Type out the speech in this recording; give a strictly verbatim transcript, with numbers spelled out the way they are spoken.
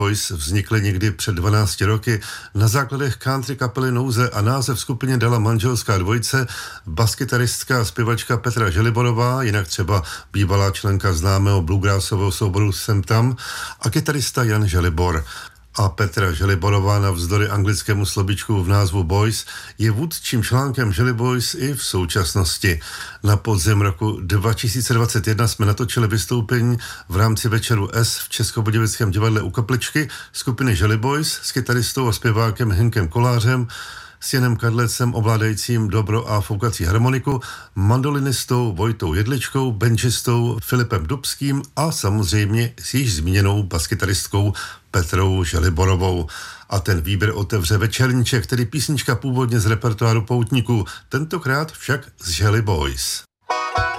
Boys vznikly někdy před dvanácti roky na základech country kapely Nouze a název skupině dala manželská dvojice, baskytaristka a zpěvačka Petra Želiborová, jinak třeba bývalá členka známého bluegrassového souboru Sem tam, a kytarista Jan Želibor. A Petra Želiborová navzdory anglickému slovíčku v názvu Boys je vůdčím článkem Želiboys i v současnosti. Na podzim roku dva tisíce dvacet jedna jsme natočili vystoupení v rámci Večeru S v Českobudějovickém divadle U Kapličky skupiny Želiboys s kytaristou a zpěvákem Hinkem Kolářem, s Janem Kadlecem ovládajícím dobro a foukací harmoniku, mandolinistou Vojtou Jedličkou, benčistou Filipem Dubským a samozřejmě s již zmíněnou baskytaristkou Petrou Želiborovou. A ten výběr otevře Večerníček, tedy písnička původně z repertoáru Poutníků, tentokrát však z Želiboys.